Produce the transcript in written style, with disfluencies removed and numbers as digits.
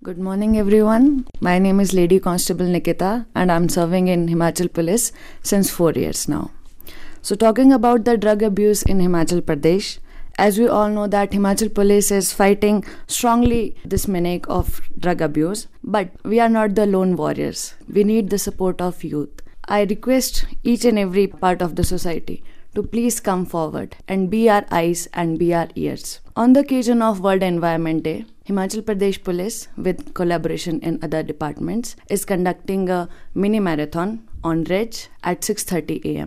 Good morning, everyone. My name is Lady Constable Nikita, and I'm serving in Himachal Police since 4 years now. So, talking about the drug abuse in Himachal Pradesh, as we all know that Himachal Police is fighting strongly this maniac of drug abuse, but we are not the lone warriors. We need the support of youth. I request each and every part of the society to please come forward and be our eyes and be our ears. On the occasion of World Environment Day, Himachal Pradesh Police, with collaboration in other departments, is conducting a mini marathon on Ridge at 6:30 a.m.